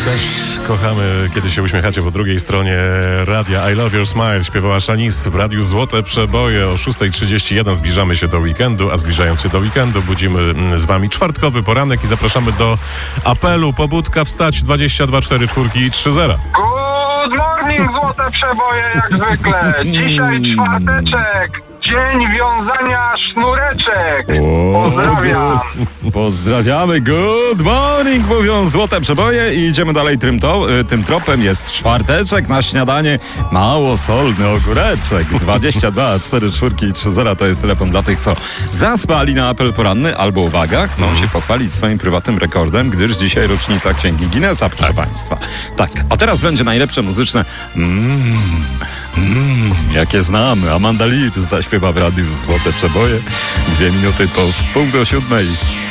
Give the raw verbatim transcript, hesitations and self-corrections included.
Też kochamy, kiedy się uśmiechacie po drugiej stronie radia. I Love Your Smile śpiewała Shanice w radiu Złote Przeboje. O szósta trzydzieści jeden zbliżamy się do weekendu, a zbliżając się do weekendu budzimy z wami czwartkowy poranek i zapraszamy do apelu. Pobudka wstać dwadzieścia dwa cztery cztery trzy zero. Good morning, Złote Przeboje, jak zwykle. Dzisiaj czwarteczek. Dzień wiązania sznureczek. Pozdrawiam. Pozdrawiamy. Good morning, mówią Złote Przeboje i idziemy dalej tym, to, tym tropem. Jest czwarteczek na śniadanie. Mało solny ogóreczek. dwadzieścia dwa cztery cztery trzy zero to jest telefon dla tych, co zaspali na apel poranny albo, uwaga, chcą mm. się pochwalić swoim prywatnym rekordem, gdyż dzisiaj rocznica Księgi Guinnessa, proszę tak. Państwa. Tak, a teraz będzie najlepsze muzyczne mm, mm, jakie znamy. Amanda Lear zaśpiewa w radiu Złote Przeboje. Dwie minuty po wpół do siódmej.